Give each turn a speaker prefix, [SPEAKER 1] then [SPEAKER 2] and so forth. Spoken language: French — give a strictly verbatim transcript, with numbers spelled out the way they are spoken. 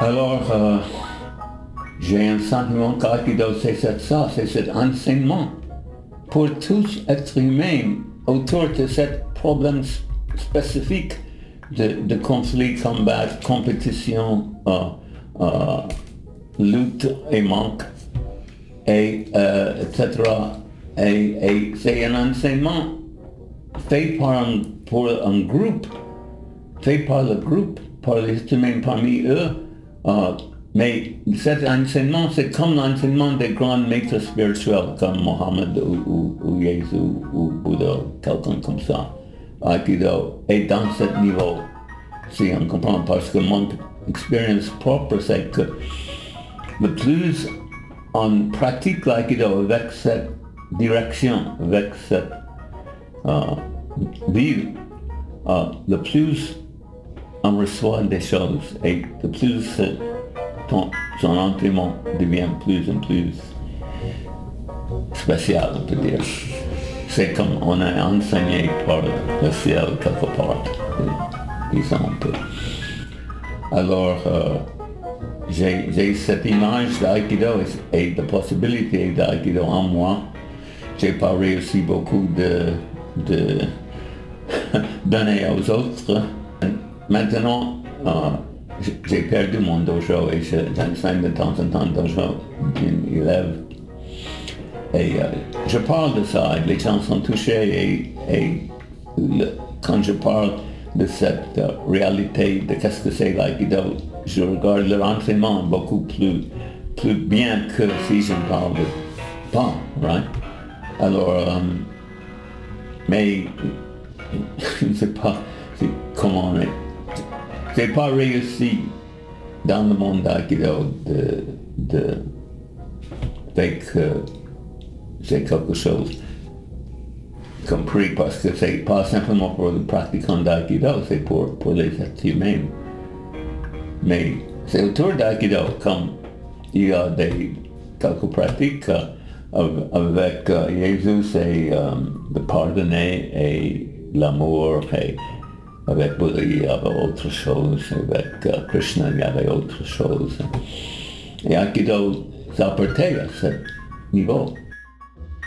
[SPEAKER 1] Alors, euh, j'ai un sentiment qu'Aikido, c'est ça, c'est cet enseignement pour tous êtres humains autour de ce problème spécifique de, de conflit, combat, compétition, euh, euh, lutte et manque, et, euh, et cetera. Et, et c'est un enseignement fait par un, pour un groupe, fait par le groupe, par les humains parmi eux, euh, mais cet enseignement, c'est comme l'enseignement des grands maîtres spirituels, comme Mohammed ou, ou, ou Jésus ou Bouddha, quelqu'un comme ça. Aikido est dans ce niveau, si on comprend, parce que mon expérience propre, c'est que le plus on pratique l'Aikido avec cette direction, avec cette euh, vie, euh, le plus on reçoit des choses et le plus euh, ton, son entraînement devient plus en plus spécial, on peut dire. C'est comme on est enseigné par le ciel quelque part, disons un peu. Alors, euh, j'ai, j'ai cette image d'Aikido et, et de possibilité d'Aikido en moi. J'ai pas réussi beaucoup de, de donner aux autres. Maintenant, euh, j'ai perdu mon dojo et j'enseigne de temps en temps dojo d'une élève. Et euh, je parle de ça, et les gens sont touchés et, et le, quand je parle de cette uh, réalité de qu'est-ce que c'est l'Aikido, je regarde leur entraînement beaucoup plus, plus bien que si je ne parle pas, right? Alors, um, mais je ne sais pas comment, j'ai pas réussi dans le monde d'Aikido de, de, avec euh, c'est quelque chose compris parce que c'est pas simplement pour le pratiquant d'Aikido, c'est pour, pour les êtres humains. Mais c'est autour d'Aikido comme il y a des quelques pratiques euh, avec euh, Jésus, c'est euh, de pardonner et l'amour, et avec Bouddha il y avait autre chose, avec euh, Krishna il y avait autre chose. Et Aikido s'apportait à ce niveau.